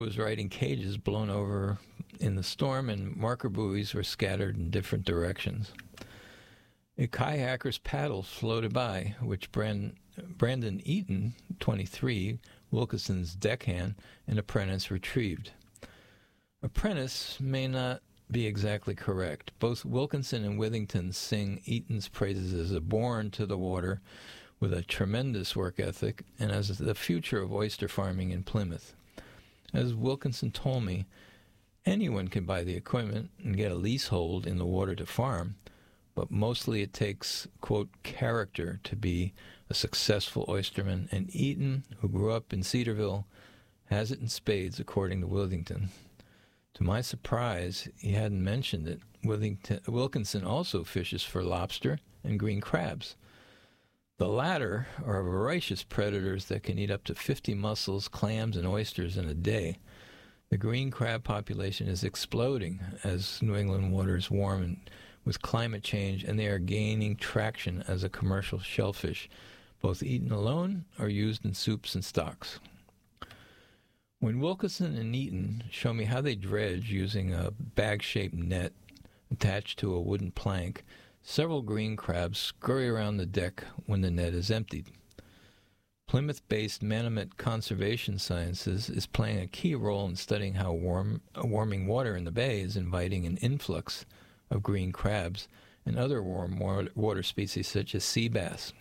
was riding cages blown over in the storm, and marker buoys were scattered in different directions. A kayaker's paddle floated by, which Brandon Eaton, 23, Wilkinson's deckhand, and apprentice retrieved. Apprentice may not be exactly correct. Both Wilkinson and Withington sing Eaton's praises as a born to the water with a tremendous work ethic and as the future of oyster farming in Plymouth. As Wilkinson told me, anyone can buy the equipment and get a leasehold in the water to farm, but mostly it takes, quote, character to be a successful oysterman, and Eaton, who grew up in Cedarville, has it in spades, according to Withington. To my surprise, he hadn't mentioned it. Wilkinson also fishes for lobster and green crabs. The latter are voracious predators that can eat up to 50 mussels, clams, and oysters in a day. The green crab population is exploding as New England waters warm with climate change, and they are gaining traction as a commercial shellfish, both eaten alone or used in soups and stocks. When Wilkinson and Eaton show me how they dredge using a bag-shaped net attached to a wooden plank, several green crabs scurry around the deck when the net is emptied. Plymouth-based Manomet Conservation Sciences is playing a key role in studying how warming water in the bay is inviting an influx of green crabs and other warm water species such as sea bass.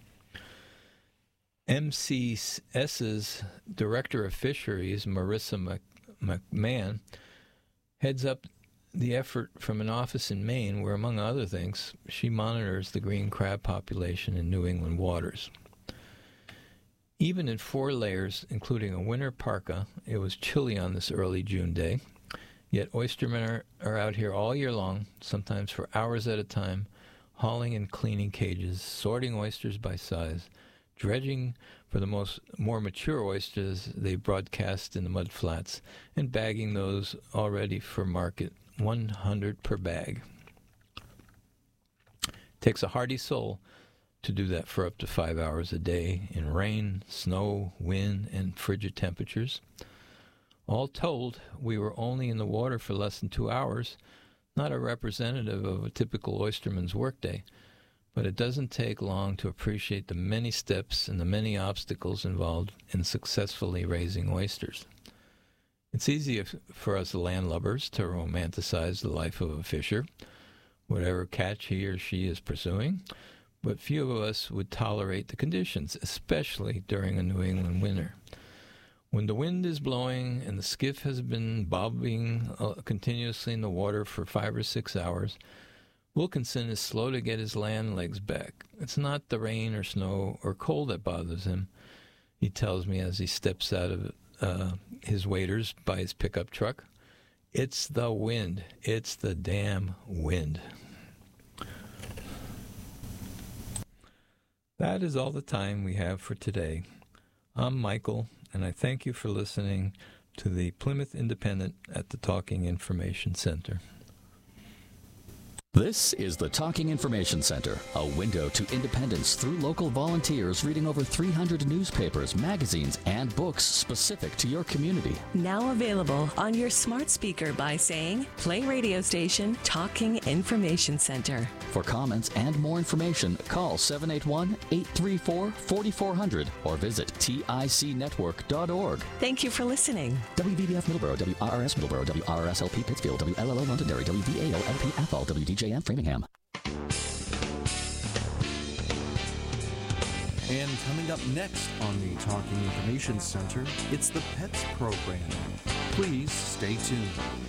MCS's Director of Fisheries, Marissa McMahon, heads up the effort from an office in Maine where, among other things, she monitors the green crab population in New England waters. Even in 4 layers, including a winter parka, it was chilly on this early June day. Yet oystermen are out here all year long, sometimes for hours at a time, hauling and cleaning cages, sorting oysters by size, dredging for the more mature oysters they broadcast in the mud flats, and bagging those already for market, 100 per bag. It takes a hardy soul to do that for up to 5 hours a day in rain, snow, wind, and frigid temperatures. All told, we were only in the water for less than 2 hours, not a representative of a typical oysterman's workday, but it doesn't take long to appreciate the many steps and the many obstacles involved in successfully raising oysters. It's easy for us landlubbers to romanticize the life of a fisher, whatever catch he or she is pursuing, but few of us would tolerate the conditions, especially during a New England winter. When the wind is blowing and the skiff has been bobbing continuously in the water for 5 or 6 hours, Wilkinson is slow to get his land legs back. It's not the rain or snow or cold that bothers him, he tells me as he steps out of his waders by his pickup truck. It's the wind. It's the damn wind. That is all the time we have for today. I'm Michael, and I thank you for listening to the Plymouth Independent at the Talking Information Center. This is the Talking Information Center, a window to independence through local volunteers reading over 300 newspapers, magazines, and books specific to your community. Now available on your smart speaker by saying, play radio station Talking Information Center. For comments and more information, call 781-834-4400 or visit ticnetwork.org. Thank you for listening. WBBF Middleborough, WRRS Middleborough, WRRS-LP Pittsfield, WLLO Londonderry, WVAO-LP Athol, WDJM Framingham. And coming up next on the Talking Information Center, it's the Pets program. Please stay tuned.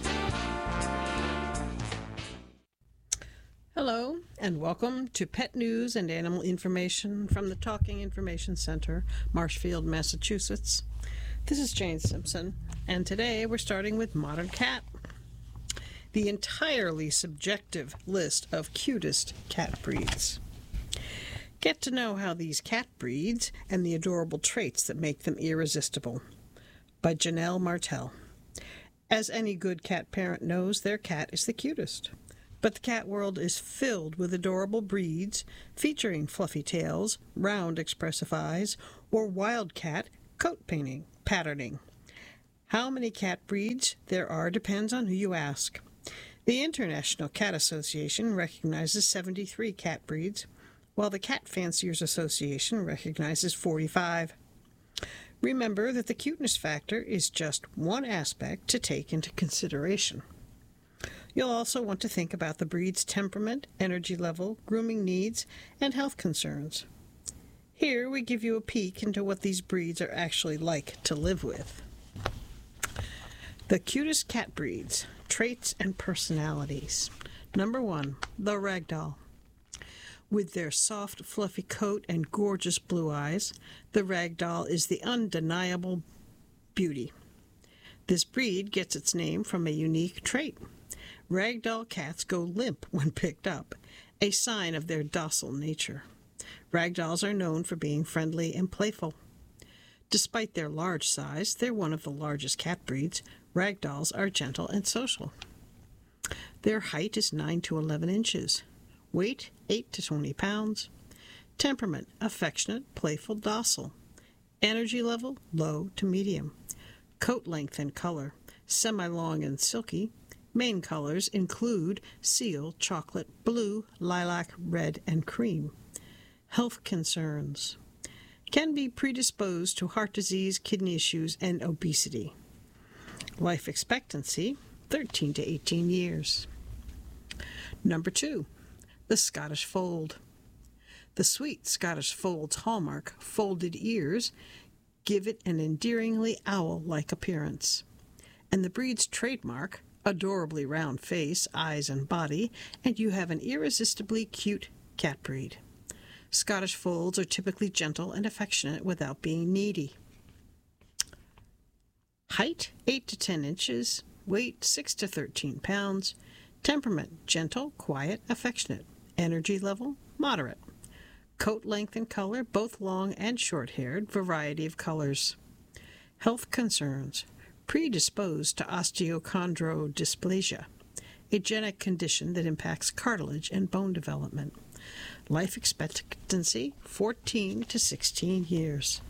Hello, and welcome to Pet News and Animal Information from the Talking Information Center, Marshfield, Massachusetts. This is Jane Simpson, and today we're starting with Modern Cat, the entirely subjective list of cutest cat breeds. Get to know how these cat breeds and the adorable traits that make them irresistible. By Janelle Martel. As any good cat parent knows, their cat is the cutest. But the cat world is filled with adorable breeds featuring fluffy tails, round expressive eyes, or wildcat coat patterning. How many cat breeds there are depends on who you ask. The International Cat Association recognizes 73 cat breeds, while the Cat Fanciers Association recognizes 45. Remember that the cuteness factor is just one aspect to take into consideration. You'll also want to think about the breed's temperament, energy level, grooming needs, and health concerns. Here we give you a peek into what these breeds are actually like to live with. The cutest cat breeds, traits and personalities. Number 1, the Ragdoll. With their soft, fluffy coat and gorgeous blue eyes, the Ragdoll is the undeniable beauty. This breed gets its name from a unique trait. Ragdoll cats go limp when picked up, a sign of their docile nature. Ragdolls are known for being friendly and playful. Despite their large size, they're one of the largest cat breeds. Ragdolls are gentle and social. Their height is 9 to 11 inches. Weight, 8 to 20 pounds. Temperament, affectionate, playful, docile. Energy level, low to medium. Coat length and color, semi-long and silky. Main colors include seal, chocolate, blue, lilac, red, and cream. Health concerns. Can be predisposed to heart disease, kidney issues, and obesity. Life expectancy, 13 to 18 years. Number 2, the Scottish Fold. The sweet Scottish Fold's hallmark, folded ears, give it an endearingly owl-like appearance. And the breed's trademark, adorably round face, eyes, and body, and you have an irresistibly cute cat breed. Scottish Folds are typically gentle and affectionate without being needy. Height, 8 to 10 inches. Weight, 6 to 13 pounds. Temperament, gentle, quiet, affectionate. Energy level, moderate. Coat length and color, both long and short-haired, variety of colors. Health concerns, predisposed to osteochondrodysplasia, a genetic condition that impacts cartilage and bone development. Life expectancy, 14 to 16 years.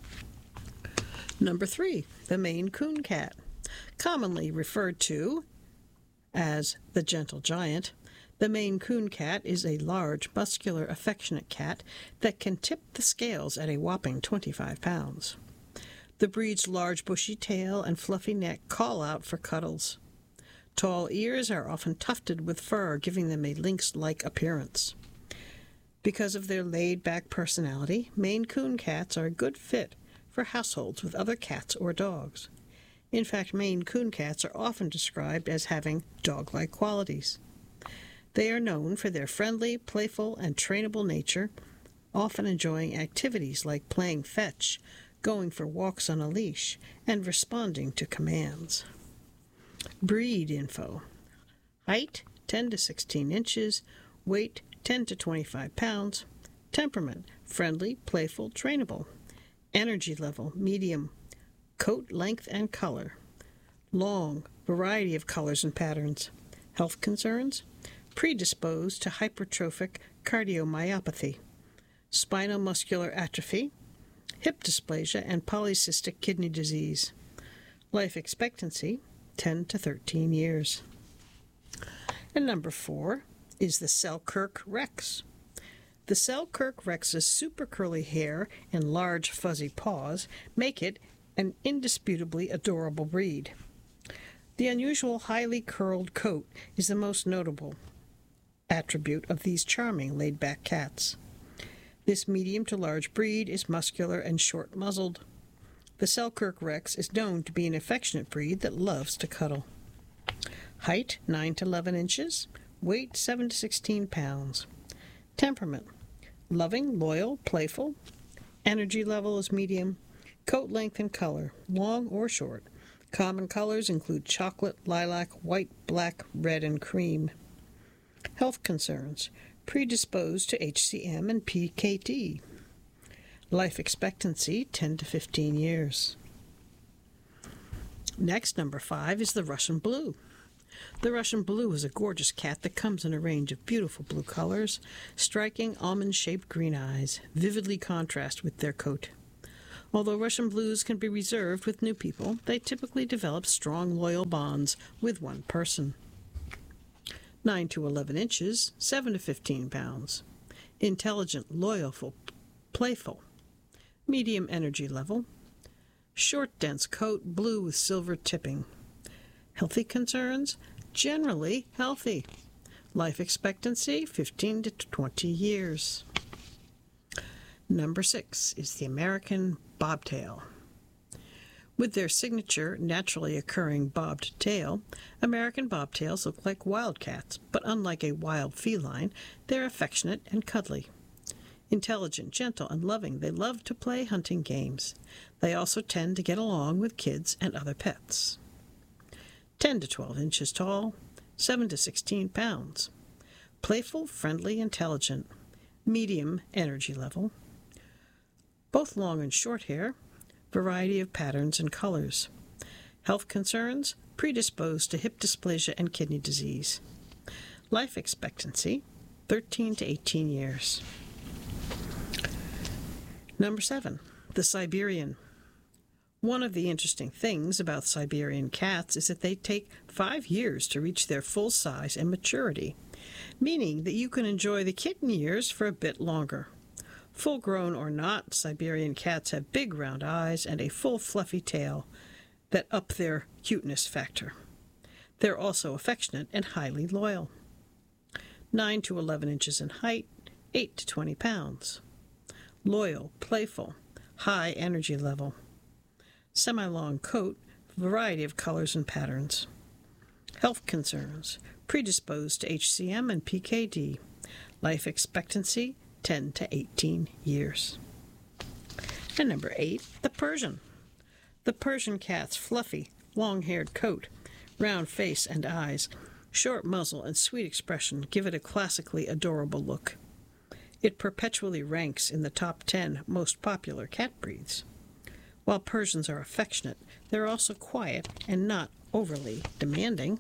Number 3, the Maine Coon cat. Commonly referred to as the gentle giant, the Maine Coon cat is a large, muscular, affectionate cat that can tip the scales at a whopping 25 pounds. The breed's large bushy tail and fluffy neck call out for cuddles. Tall ears are often tufted with fur, giving them a lynx-like appearance. Because of their laid-back personality, Maine Coon cats are a good fit for households with other cats or dogs. In fact, Maine Coon cats are often described as having dog-like qualities. They are known for their friendly, playful, and trainable nature, often enjoying activities like playing fetch, going for walks on a leash, and responding to commands. Breed info. Height, 10 to 16 inches. Weight, 10 to 25 pounds. Temperament, friendly, playful, trainable. Energy level, medium. Coat length and color, long, variety of colors and patterns. Health concerns, predisposed to hypertrophic cardiomyopathy, spinal muscular atrophy, hip dysplasia, and polycystic kidney disease. Life expectancy, 10 to 13 years. And number 4 is the Selkirk Rex. The Selkirk Rex's super curly hair and large fuzzy paws make it an indisputably adorable breed. The unusual highly curled coat is the most notable attribute of these charming laid-back cats. This medium to large breed is muscular and short-muzzled. The Selkirk Rex is known to be an affectionate breed that loves to cuddle. Height, 9 to 11 inches. Weight, 7 to 16 pounds. Temperament, loving, loyal, playful. Energy level is medium. Coat length and color, long or short. Common colors include chocolate, lilac, white, black, red, and cream. Health concerns, predisposed to HCM and PKD. Life expectancy, 10 to 15 years. Next, number 5 is the Russian Blue. The Russian Blue is a gorgeous cat that comes in a range of beautiful blue colors. Striking almond-shaped green eyes vividly contrast with their coat. Although Russian blues can be reserved with new people, they typically develop strong, loyal bonds with one person. 9 to 11 inches, 7 to 15 pounds. Intelligent, loyal, playful. Medium energy level. Short, dense coat, blue with silver tipping. Healthy concerns? Generally healthy. Life expectancy, 15 to 20 years. Number 6 is the American bobtail. With their signature, naturally occurring bobbed tail, American bobtails look like wildcats, but unlike a wild feline, they're affectionate and cuddly. Intelligent, gentle, and loving, they love to play hunting games. They also tend to get along with kids and other pets. 10 to 12 inches tall, 7 to 16 pounds. Playful, friendly, intelligent. Medium energy level. Both long and short hair. Variety of patterns and colors. Health concerns, predisposed to hip dysplasia and kidney disease. Life expectancy, 13 to 18 years. Number 7, the Siberian. One of the interesting things about Siberian cats is that they take 5 years to reach their full size and maturity, meaning that you can enjoy the kitten years for a bit longer. Full-grown or not, Siberian cats have big round eyes and a full fluffy tail that up their cuteness factor. They're also affectionate and highly loyal. 9 to 11 inches in height, 8 to 20 pounds. Loyal, playful, high energy level. Semi-long coat, variety of colors and patterns. Health concerns, predisposed to HCM and PKD. Life expectancy, 10 to 18 years. And number 8, the Persian. The Persian cat's fluffy, long-haired coat, round face and eyes, short muzzle and sweet expression give it a classically adorable look. It perpetually ranks in the top 10 most popular cat breeds. While Persians are affectionate, they're also quiet and not overly demanding.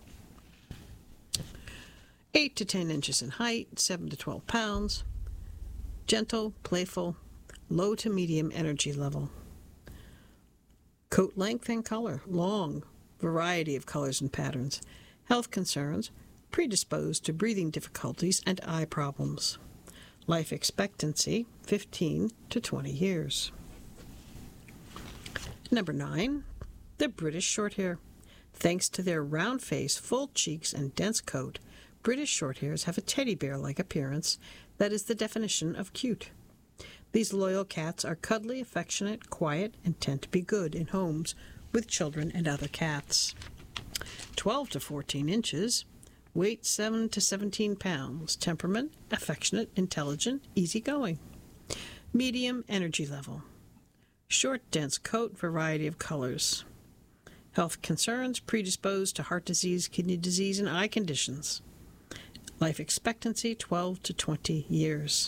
8 to 10 inches in height, 7 to 12 pounds. Gentle, playful, low to medium energy level. Coat length and color, long, variety of colors and patterns. Health concerns, predisposed to breathing difficulties and eye problems. Life expectancy, 15 to 20 years. Number 9, the British Shorthair. Thanks to their round face, full cheeks, and dense coat, British Shorthairs have a teddy bear-like appearance that is the definition of cute. These loyal cats are cuddly, affectionate, quiet, and tend to be good in homes with children and other cats. 12 to 14 inches, weight 7 to 17 pounds, temperament, affectionate, intelligent, easygoing. Medium energy level. Short, dense coat, variety of colors. Health concerns, predisposed to heart disease, kidney disease, and eye conditions. Life expectancy, 12 to 20 years.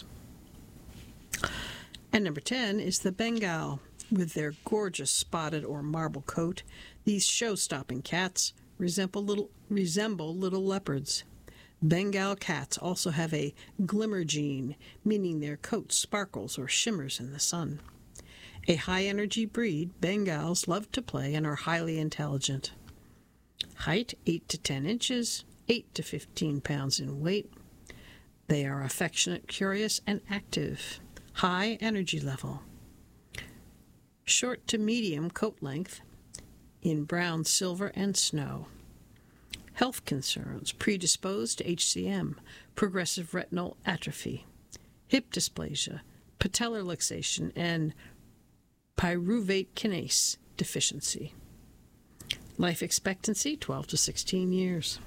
And number 10 is the Bengal. With their gorgeous spotted or marble coat, these show-stopping cats resemble little leopards. Bengal cats also have a glimmer gene, meaning their coat sparkles or shimmers in the sun. A high-energy breed, Bengals love to play and are highly intelligent. Height, 8 to 10 inches, 8 to 15 pounds in weight. They are affectionate, curious, and active. High energy level. Short to medium coat length in brown, silver, and snow. Health concerns, predisposed to HCM, progressive retinal atrophy, hip dysplasia, patellar luxation, and pyruvate kinase deficiency. Life expectancy, 12 to 16 years.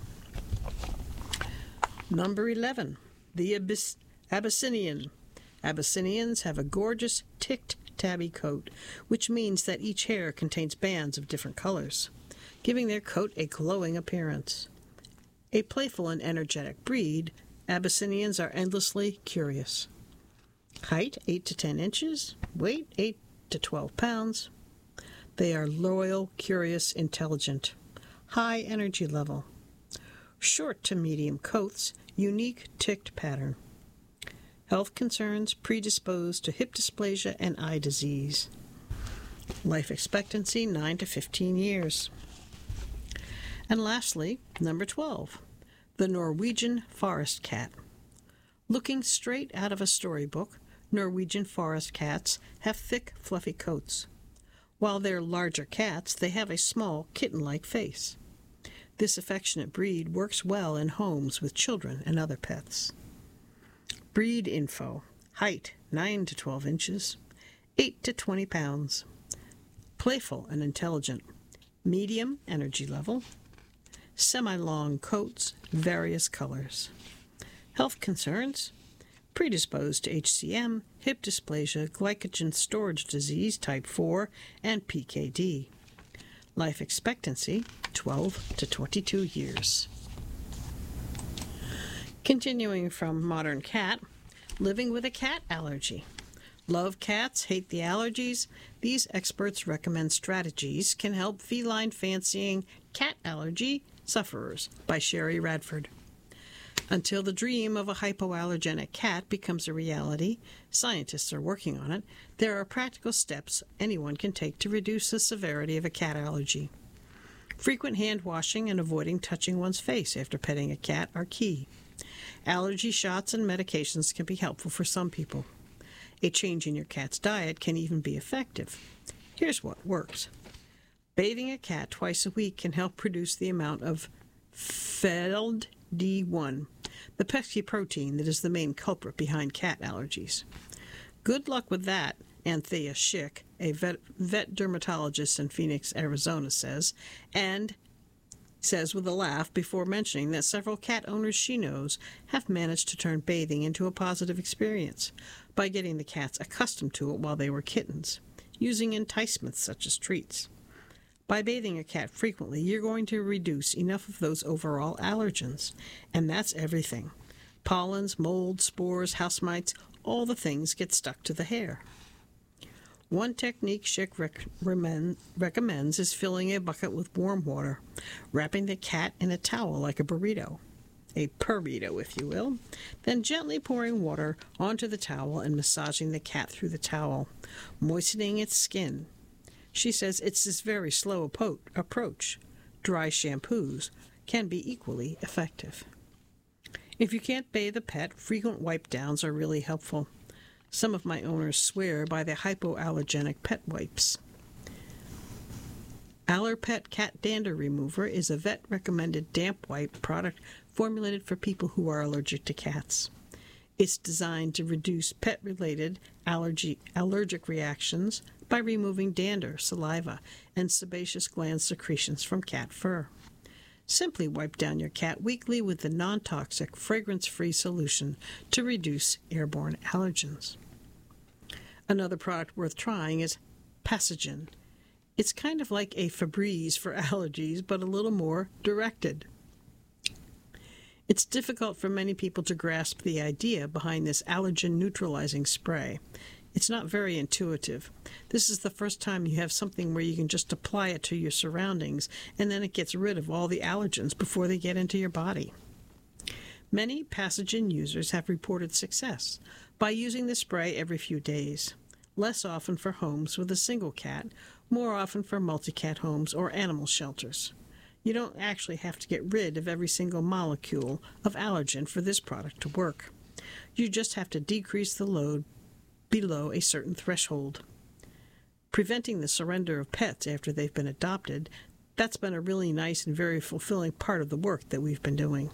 Number 11, the Abyssinian. Abyssinians have a gorgeous ticked tabby coat, which means that each hair contains bands of different colors, giving their coat a glowing appearance. A playful and energetic breed, Abyssinians are endlessly curious. Height, 8 to 10 inches, weight, 8 to 12 pounds. They are loyal, curious, intelligent. High energy level. Short to medium coats, unique ticked pattern. Health concerns, predisposed to hip dysplasia and eye disease. Life expectancy 9 to 15 years. And lastly, number 12, the Norwegian forest cat. Looking straight out of a storybook, Norwegian forest cats have thick, fluffy coats. While they're larger cats, they have a small, kitten-like face. This affectionate breed works well in homes with children and other pets. Breed info. Height 9 to 12 inches, 8 to 20 pounds. Playful and intelligent. Medium energy level. Semi-long coats, various colors. Health concerns. Predisposed to HCM, hip dysplasia, glycogen storage disease type 4, and PKD. Life expectancy 12 to 22 years. Continuing from Modern Cat, living with a cat allergy. Love cats, hate the allergies. These experts recommend strategies can help feline fancying cat allergy sufferers by Sherry Radford. Until the dream of a hypoallergenic cat becomes a reality, scientists are working on it, there are practical steps anyone can take to reduce the severity of a cat allergy. Frequent hand washing and avoiding touching one's face after petting a cat are key. Allergy shots and medications can be helpful for some people. A change in your cat's diet can even be effective. Here's what works. Bathing a cat twice a week can help reduce the amount of FeLD1, the pesky protein that is the main culprit behind cat allergies. Good luck with that, Anthea Schick, a vet dermatologist in Phoenix, Arizona, says, and says with a laugh before mentioning that several cat owners she knows have managed to turn bathing into a positive experience by getting the cats accustomed to it while they were kittens, using enticements such as treats. By bathing a cat frequently, you're going to reduce enough of those overall allergens, and that's everything. Pollens, mold, spores, house mites, all the things get stuck to the hair. One technique Schick recommends is filling a bucket with warm water, wrapping the cat in a towel like a burrito, a purrito if you will, then gently pouring water onto the towel and massaging the cat through the towel, moistening its skin. She says it's this very slow approach. Dry shampoos can be equally effective. If you can't bathe a pet, frequent wipe downs are really helpful. Some of my owners swear by the hypoallergenic pet wipes. Allerpet Cat Dander Remover is a vet-recommended damp wipe product formulated for people who are allergic to cats. It's designed to reduce pet-related allergic reactions by removing dander, saliva, and sebaceous gland secretions from cat fur. Simply wipe down your cat weekly with the non-toxic, fragrance-free solution to reduce airborne allergens. Another product worth trying is Pasogen. It's kind of like a Febreze for allergies, but a little more directed. It's difficult for many people to grasp the idea behind this allergen-neutralizing spray. It's not very intuitive. This is the first time you have something where you can just apply it to your surroundings, and then it gets rid of all the allergens before they get into your body. Many Pasogen users have reported success by using the spray every few days, less often for homes with a single cat, more often for multi-cat homes or animal shelters. You don't actually have to get rid of every single molecule of allergen for this product to work. You just have to decrease the load below a certain threshold. Preventing the surrender of pets after they've been adopted, that's been a really nice and very fulfilling part of the work that we've been doing.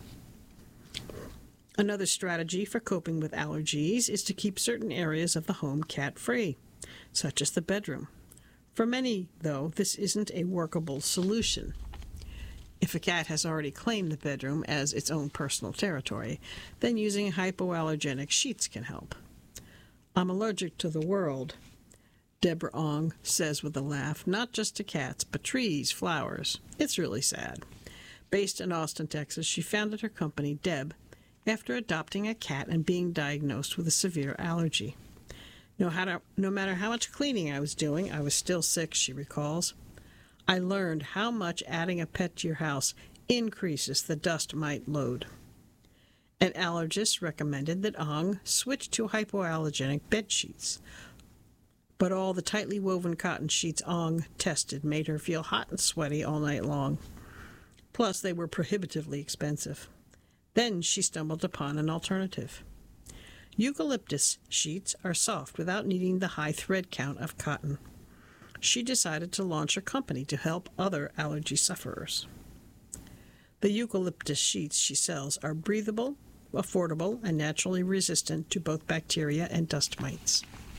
Another strategy for coping with allergies is to keep certain areas of the home cat-free, such as the bedroom. For many, though, this isn't a workable solution. If a cat has already claimed the bedroom as its own personal territory, then using hypoallergenic sheets can help. I'm allergic to the world, Deborah Ong says with a laugh, not just to cats, but trees, flowers. It's really sad. Based in Austin, Texas, she founded her company, Deb, after adopting a cat and being diagnosed with a severe allergy. No matter how much cleaning I was doing, I was still sick, she recalls. I learned how much adding a pet to your house increases the dust mite load. An allergist recommended that Ong switch to hypoallergenic bed sheets. But all the tightly woven cotton sheets Ong tested made her feel hot and sweaty all night long. Plus, they were prohibitively expensive. Then she stumbled upon an alternative. Eucalyptus sheets are soft without needing the high thread count of cotton. She decided to launch a company to help other allergy sufferers. The eucalyptus sheets she sells are breathable, affordable, and naturally resistant to both bacteria and dust mites.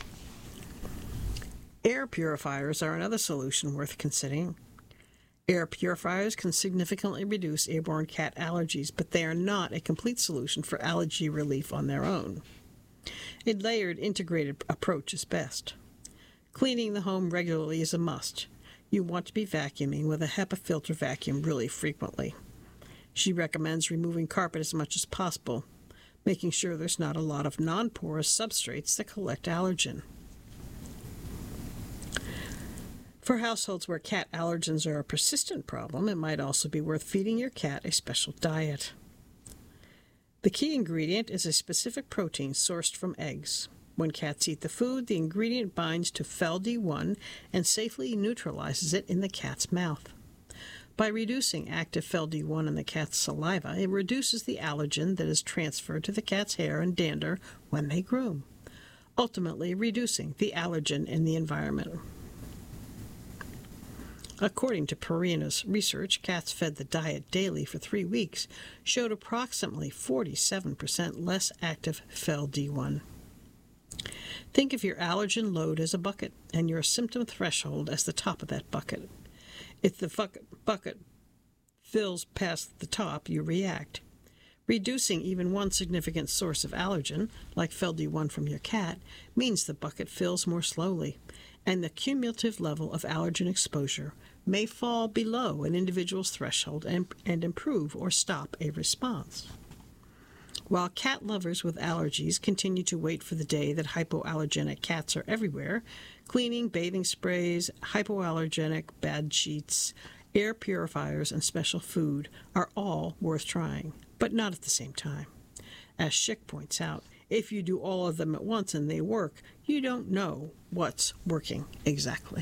Air purifiers are another solution worth considering. Air purifiers can significantly reduce airborne cat allergies, but they are not a complete solution for allergy relief on their own. A layered, integrated approach is best. Cleaning the home regularly is a must. You want to be vacuuming with a HEPA filter vacuum really frequently. She recommends removing carpet as much as possible, making sure there's not a lot of non-porous substrates that collect allergen. For households where cat allergens are a persistent problem, it might also be worth feeding your cat a special diet. The key ingredient is a specific protein sourced from eggs. When cats eat the food, the ingredient binds to FeLD1 and safely neutralizes it in the cat's mouth. By reducing active FeLD1 in the cat's saliva, it reduces the allergen that is transferred to the cat's hair and dander when they groom, ultimately reducing the allergen in the environment. According to Purina's research, cats fed the diet daily for 3 weeks showed approximately 47% less active FeLD1. Think of your allergen load as a bucket and your symptom threshold as the top of that bucket. If the bucket fills past the top, you react. Reducing even one significant source of allergen, like FeLD1 from your cat, means the bucket fills more slowly, and the cumulative level of allergen exposure may fall below an individual's threshold and improve or stop a response. While cat lovers with allergies continue to wait for the day that hypoallergenic cats are everywhere, cleaning, bathing sprays, hypoallergenic bed sheets, air purifiers, and special food are all worth trying, but not at the same time. As Schick points out, if you do all of them at once and they work, you don't know what's working exactly.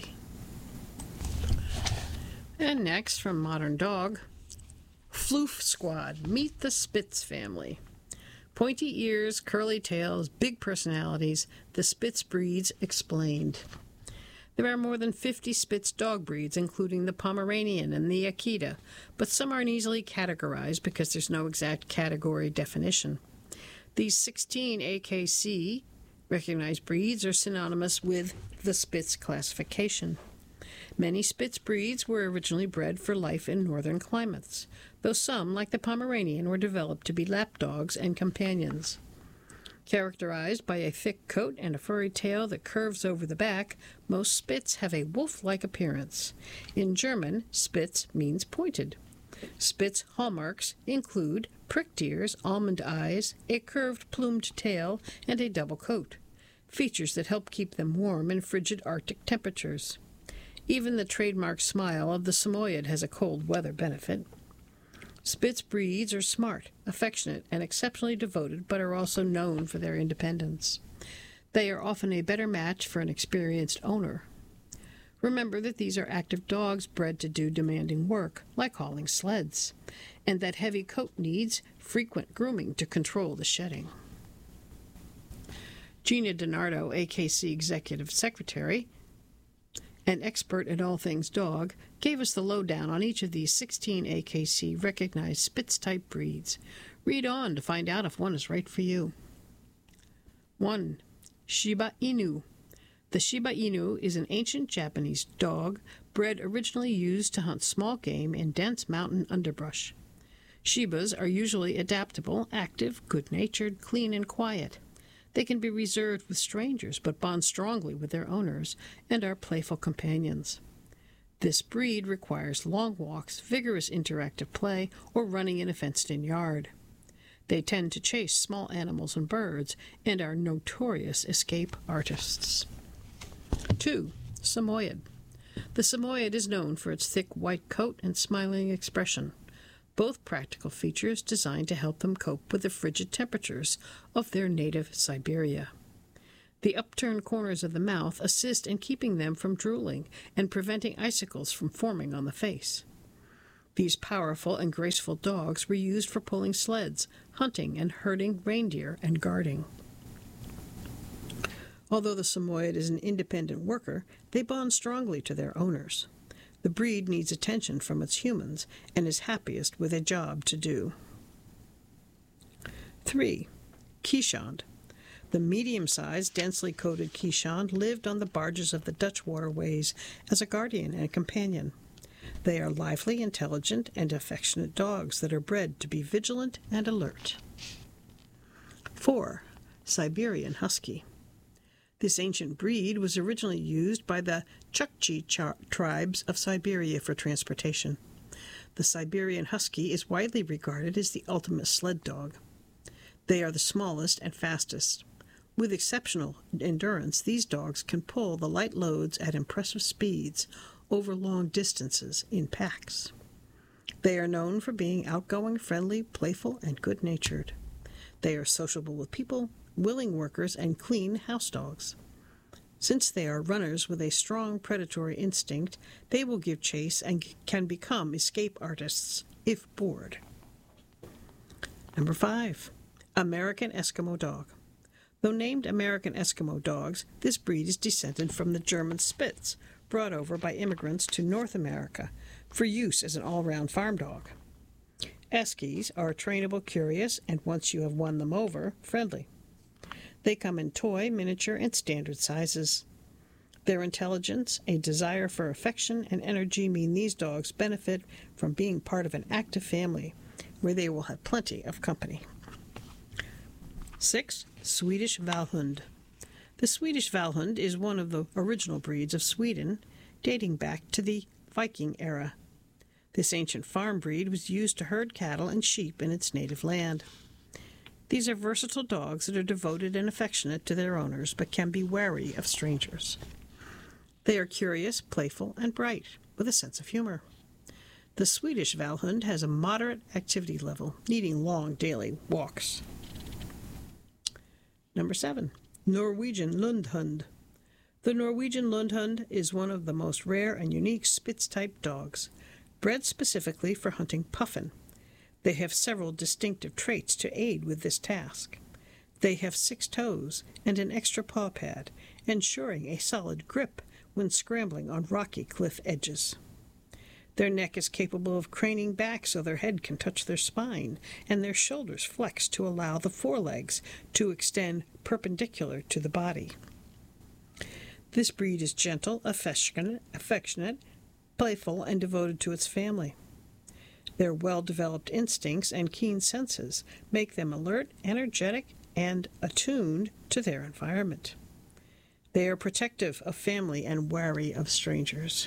And next, from Modern Dog, Floof Squad, meet the Spitz family. Pointy ears, curly tails, big personalities, the Spitz breeds explained. There are more than 50 Spitz dog breeds, including the Pomeranian and the Akita, but some aren't easily categorized because there's no exact category definition. These 16 AKC recognized breeds are synonymous with the Spitz classification. Many Spitz breeds were originally bred for life in northern climates, though some, like the Pomeranian, were developed to be lapdogs and companions. Characterized by a thick coat and a furry tail that curves over the back, most Spitz have a wolf-like appearance. In German, Spitz means pointed. Spitz hallmarks include pricked ears, almond eyes, a curved plumed tail, and a double coat, features that help keep them warm in frigid Arctic temperatures. Even the trademark smile of the Samoyed has a cold weather benefit. Spitz breeds are smart, affectionate, and exceptionally devoted, but are also known for their independence. They are often a better match for an experienced owner. Remember that these are active dogs bred to do demanding work, like hauling sleds, and that heavy coat needs frequent grooming to control the shedding. Gina DiNardo, AKC Executive Secretary, an expert in all things dog, gave us the lowdown on each of these 16 AKC recognized Spitz-type breeds. Read on to find out if one is right for you. 1. Shiba Inu. The Shiba Inu is an ancient Japanese dog bred originally used to hunt small game in dense mountain underbrush. Shibas are usually adaptable, active, good-natured, clean, and quiet. They can be reserved with strangers, but bond strongly with their owners and are playful companions. This breed requires long walks, vigorous interactive play, or running in a fenced-in yard. They tend to chase small animals and birds and are notorious escape artists. 2. Samoyed. The Samoyed is known for its thick white coat and smiling expression, both practical features designed to help them cope with the frigid temperatures of their native Siberia. The upturned corners of the mouth assist in keeping them from drooling and preventing icicles from forming on the face. These powerful and graceful dogs were used for pulling sleds, hunting and herding reindeer, and guarding. Although the Samoyed is an independent worker, they bond strongly to their owners. The breed needs attention from its humans and is happiest with a job to do. 3. Keeshond. The medium-sized, densely coated Keeshond lived on the barges of the Dutch waterways as a guardian and companion. They are lively, intelligent, and affectionate dogs that are bred to be vigilant and alert. 4. Siberian Husky. This ancient breed was originally used by the Chukchi tribes of Siberia for transportation. The Siberian Husky is widely regarded as the ultimate sled dog. They are the smallest and fastest. With exceptional endurance, these dogs can pull the light loads at impressive speeds over long distances in packs. They are known for being outgoing, friendly, playful, and good-natured. They are sociable with people, willing workers, and clean house dogs. Since they are runners with a strong predatory instinct, they will give chase and can become escape artists if bored. Number 5. American Eskimo Dog. Though named American Eskimo dogs, this breed is descended from the German Spitz, brought over by immigrants to North America for use as an all-round farm dog. Eskies are trainable, curious, and once you have won them over, friendly. They come in toy, miniature, and standard sizes. Their intelligence, a desire for affection, and energy mean these dogs benefit from being part of an active family, where they will have plenty of company. 6. Swedish Vallhund. The Swedish Vallhund is one of the original breeds of Sweden, dating back to the Viking era. This ancient farm breed was used to herd cattle and sheep in its native land. These are versatile dogs that are devoted and affectionate to their owners, but can be wary of strangers. They are curious, playful, and bright, with a sense of humor. The Swedish Vallhund has a moderate activity level, needing long daily walks. Number 7. Norwegian Lundhund. The Norwegian Lundhund is one of the most rare and unique Spitz-type dogs, bred specifically for hunting puffin. They have several distinctive traits to aid with this task. They have 6 toes and an extra paw pad, ensuring a solid grip when scrambling on rocky cliff edges. Their neck is capable of craning back so their head can touch their spine, and their shoulders flex to allow the forelegs to extend perpendicular to the body. This breed is gentle, affectionate, playful, and devoted to its family. Their well-developed instincts and keen senses make them alert, energetic, and attuned to their environment. They are protective of family and wary of strangers.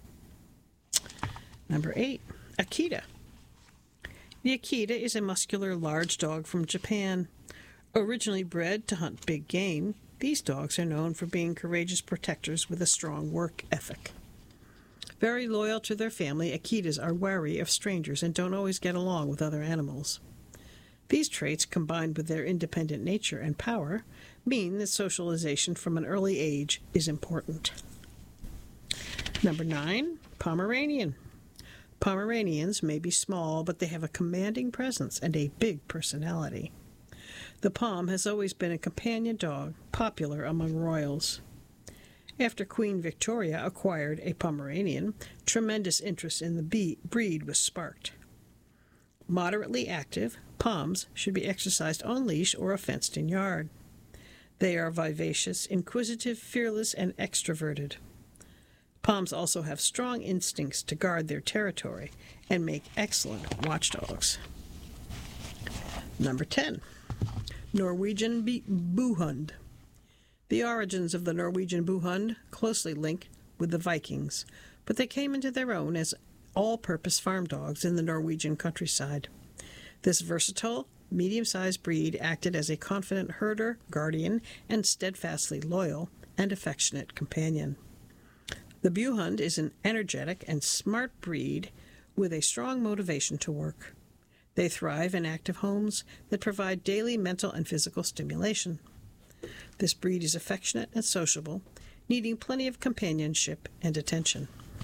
Number 8. Akita. The Akita is a muscular, large dog from Japan. Originally bred to hunt big game, these dogs are known for being courageous protectors with a strong work ethic. Very loyal to their family, Akitas are wary of strangers and don't always get along with other animals. These traits, combined with their independent nature and power, mean that socialization from an early age is important. Number 9. Pomeranian. Pomeranians may be small, but they have a commanding presence and a big personality. The Pom has always been a companion dog, popular among royals. After Queen Victoria acquired a Pomeranian, tremendous interest in the breed was sparked. Moderately active, Poms should be exercised on leash or a fenced-in yard. They are vivacious, inquisitive, fearless, and extroverted. Poms also have strong instincts to guard their territory and make excellent watchdogs. Number 10. Norwegian Buhund. The origins of the Norwegian Buhund closely link with the Vikings, but they came into their own as all-purpose farm dogs in the Norwegian countryside. This versatile, medium-sized breed acted as a confident herder, guardian, and steadfastly loyal and affectionate companion. The Buhund is an energetic and smart breed with a strong motivation to work. They thrive in active homes that provide daily mental and physical stimulation. This breed is affectionate and sociable, needing plenty of companionship and attention.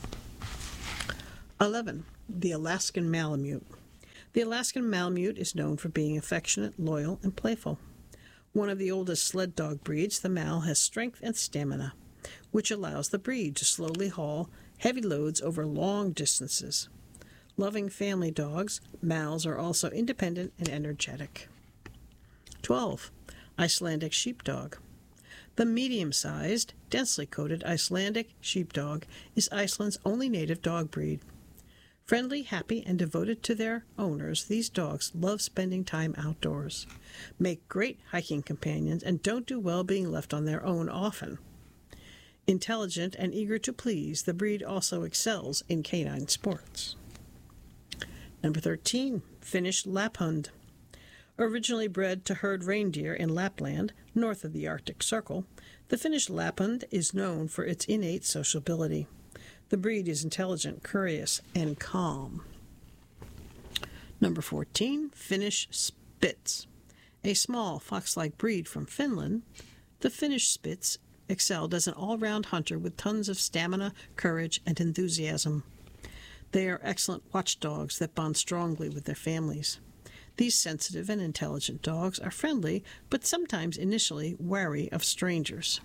11. The Alaskan Malamute. The Alaskan Malamute is known for being affectionate, loyal, and playful. One of the oldest sled dog breeds, the Mal has strength and stamina, which allows the breed to slowly haul heavy loads over long distances. Loving family dogs, Mals are also independent and energetic. 12. Icelandic Sheepdog. The medium-sized, densely coated Icelandic Sheepdog is Iceland's only native dog breed. Friendly, happy, and devoted to their owners, these dogs love spending time outdoors, make great hiking companions, and don't do well being left on their own often. Intelligent and eager to please, the breed also excels in canine sports. Number 13, Finnish Lapphund. Originally bred to herd reindeer in Lapland, north of the Arctic Circle, the Finnish Lapphund is known for its innate sociability. The breed is intelligent, curious, and calm. Number 14, Finnish Spitz. A small fox-like breed from Finland, the Finnish Spitz excelled as an all-round hunter with tons of stamina, courage, and enthusiasm. They are excellent watchdogs that bond strongly with their families. These sensitive and intelligent dogs are friendly, but sometimes initially wary of strangers.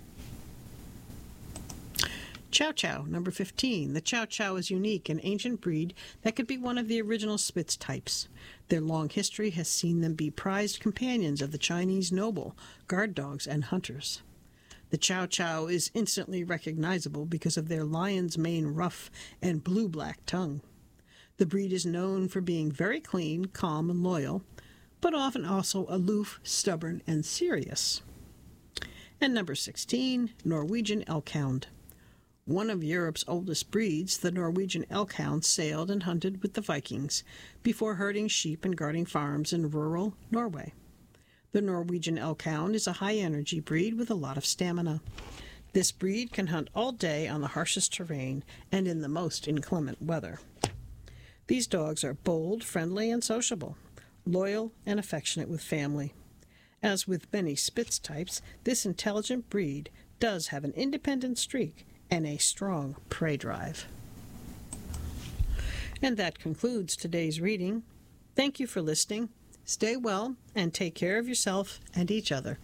Chow Chow, number 15. The Chow Chow is unique, an ancient breed that could be one of the original Spitz types. Their long history has seen them be prized companions of the Chinese noble, guard dogs, and hunters. The Chow Chow is instantly recognizable because of their lion's mane ruff and blue-black tongue. The breed is known for being very clean, calm, and loyal, but often also aloof, stubborn, and serious. And number 16, Norwegian Elkhound. One of Europe's oldest breeds, the Norwegian Elkhound sailed and hunted with the Vikings before herding sheep and guarding farms in rural Norway. The Norwegian Elkhound is a high-energy breed with a lot of stamina. This breed can hunt all day on the harshest terrain and in the most inclement weather. These dogs are bold, friendly, and sociable, loyal and affectionate with family. As with many Spitz types, this intelligent breed does have an independent streak and a strong prey drive. And that concludes today's reading. Thank you for listening. Stay well and take care of yourself and each other.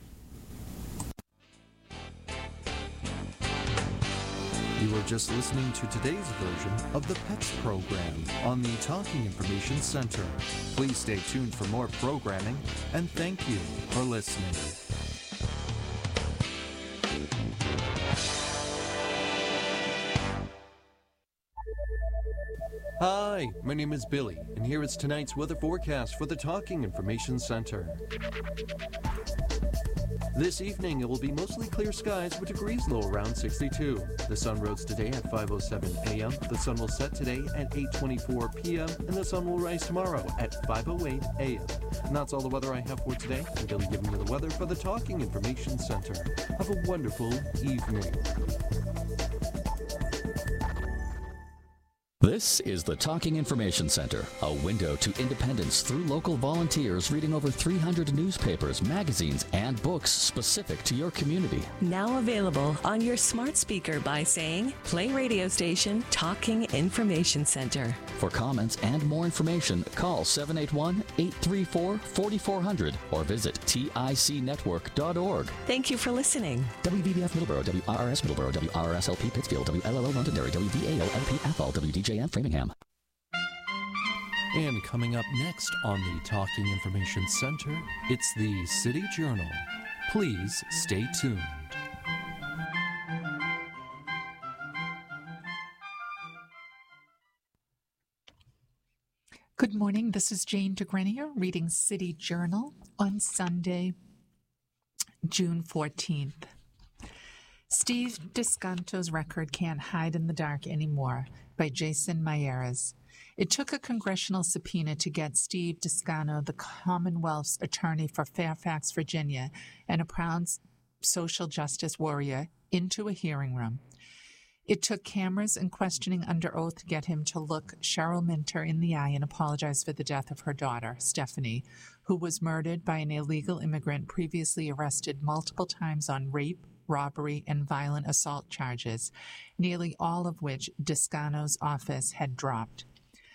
You are just listening to today's version of the PETS program on the Talking Information Center. Please stay tuned for more programming, and thank you for listening. Hi, my name is Billy, and here is tonight's weather forecast for the Talking Information Center. This evening, it will be mostly clear skies with degrees low around 62. The sun rose today at 5:07 a.m., the sun will set today at 8:24 p.m., and the sun will rise tomorrow at 5:08 a.m. And that's all the weather I have for today. I'm Billy giving you the weather for the Talking Information Center. Have a wonderful evening. This is the Talking Information Center, a window to independence through local volunteers reading over 300 newspapers, magazines, and books specific to your community. Now available on your smart speaker by saying, play radio station Talking Information Center. For comments and more information, call 781-834-4400 or visit ticnetwork.org. Thank you for listening. WVBF Middleborough, WRRS Middleborough, WRRSLP Pittsfield, WLLO Londonderry, WVAO-LP Athol, WDJM Framingham. And coming up next on the Talking Information Center, it's the City Journal. Please stay tuned. Good morning. This is Jane DeGrenier reading City Journal on Sunday, June 14th. Steve Descanto's record can't hide in the dark anymore by Jason Mayeras. It took a congressional subpoena to get Steve Descanto, the Commonwealth's attorney for Fairfax, Virginia, and a proud social justice warrior, into a hearing room. It took cameras and questioning under oath to get him to look Cheryl Minter in the eye and apologize for the death of her daughter, Stephanie, who was murdered by an illegal immigrant previously arrested multiple times on rape, robbery, and violent assault charges, nearly all of which Descano's office had dropped.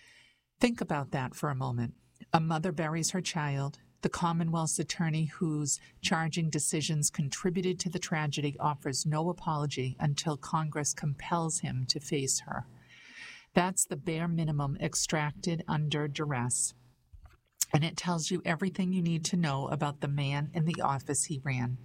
Think about that for a moment. A mother buries her child. The Commonwealth's attorney whose charging decisions contributed to the tragedy offers no apology until Congress compels him to face her. That's the bare minimum extracted under duress. And it tells you everything you need to know about the man and the office he ran.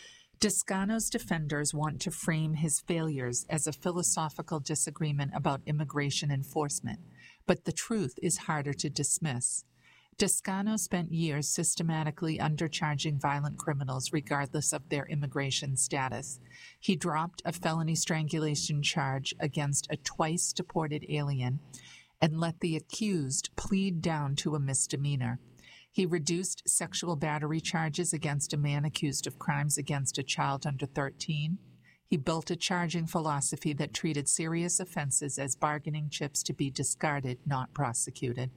Descano's defenders want to frame his failures as a philosophical disagreement about immigration enforcement, but the truth is harder to dismiss. Descano spent years systematically undercharging violent criminals regardless of their immigration status. He dropped a felony strangulation charge against a twice-deported alien and let the accused plead down to a misdemeanor. He reduced sexual battery charges against a man accused of crimes against a child under 13. He built a charging philosophy that treated serious offenses as bargaining chips to be discarded, not prosecuted.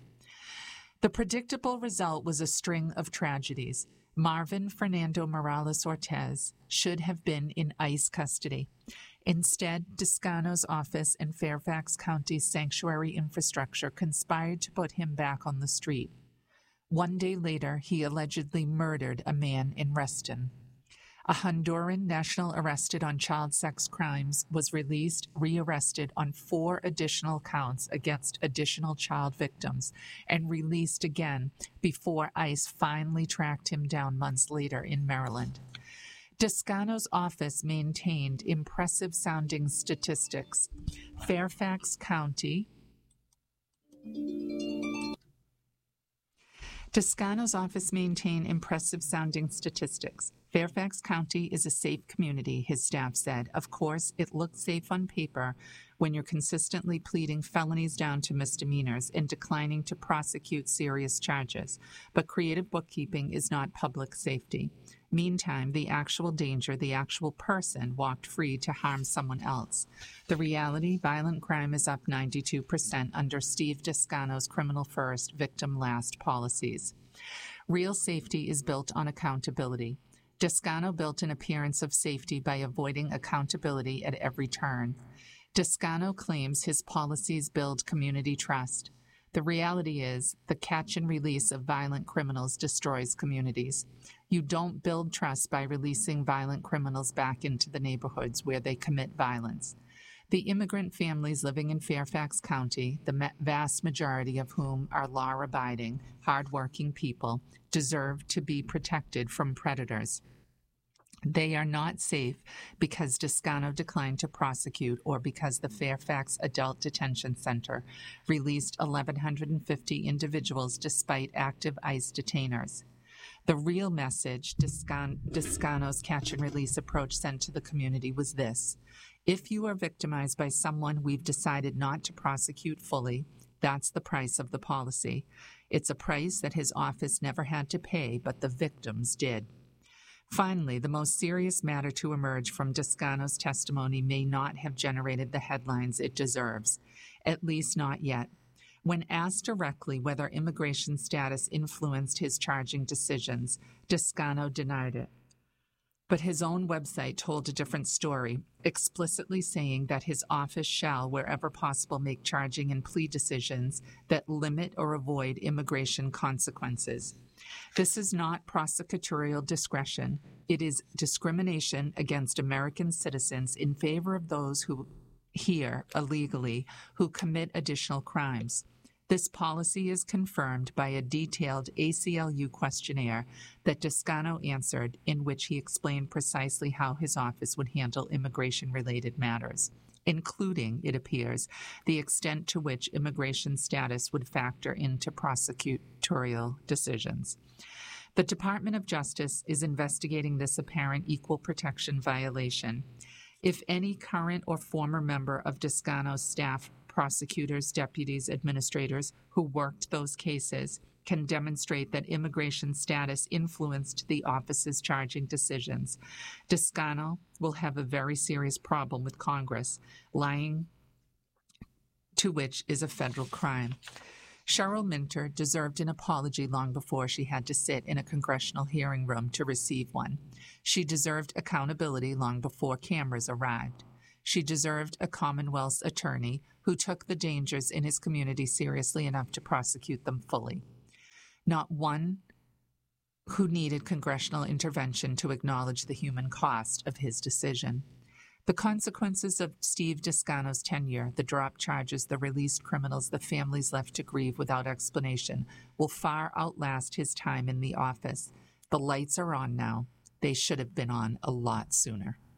The predictable result was a string of tragedies. Marvin Fernando Morales Ortiz should have been in ICE custody. Instead, Descano's office and Fairfax County's sanctuary infrastructure conspired to put him back on the street. One day later, he allegedly murdered a man in Reston. A Honduran national arrested on child sex crimes was released, rearrested on 4 additional counts against additional child victims, and released again before ICE finally tracked him down months later in Maryland. Descano's office maintained impressive-sounding statistics. Fairfax County Descano's office maintained impressive-sounding statistics. Fairfax County is a safe community, his staff said. Of course, it looks safe on paper when you're consistently pleading felonies down to misdemeanors and declining to prosecute serious charges. But creative bookkeeping is not public safety. Meantime, the actual danger, the actual person, walked free to harm someone else. The reality, violent crime is up 92% under Steve Descano's criminal first, victim last policies. Real safety is built on accountability. Descano built an appearance of safety by avoiding accountability at every turn. Descano claims his policies build community trust. The reality is, the catch and release of violent criminals destroys communities. You don't build trust by releasing violent criminals back into the neighborhoods where they commit violence. The immigrant families living in Fairfax County, the vast majority of whom are law-abiding, hard-working people, deserve to be protected from predators. They are not safe because Descano declined to prosecute or because the Fairfax Adult Detention Center released 1,150 individuals despite active ICE detainers. The real message Descano's catch-and-release approach sent to the community was this: if you are victimized by someone we've decided not to prosecute fully, that's the price of the policy. It's a price that his office never had to pay, but the victims did. Finally, the most serious matter to emerge from Descano's testimony may not have generated the headlines it deserves, at least not yet. When asked directly whether immigration status influenced his charging decisions, Descano denied it. But his own website told a different story, explicitly saying that his office shall, wherever possible, make charging and plea decisions that limit or avoid immigration consequences. This is not prosecutorial discretion. It is discrimination against American citizens in favor of those who here illegally who commit additional crimes. This policy is confirmed by a detailed ACLU questionnaire that Descano answered, in which he explained precisely how his office would handle immigration-related matters, including, it appears, the extent to which immigration status would factor into prosecutorial decisions. The Department of Justice is investigating this apparent equal protection violation. If any current or former member of Descano's staff, prosecutors, deputies, administrators who worked those cases can demonstrate that immigration status influenced the office's charging decisions, Descano will have a very serious problem with Congress, lying to which is a federal crime. Cheryl Minter deserved an apology long before she had to sit in a congressional hearing room to receive one. She deserved accountability long before cameras arrived. She deserved a Commonwealth's attorney who took the dangers in his community seriously enough to prosecute them fully. Not one who needed congressional intervention to acknowledge the human cost of his decision. The consequences of Steve Descano's tenure, the drop charges, the released criminals, the families left to grieve without explanation, will far outlast his time in the office. The lights are on now. They should have been on a lot sooner.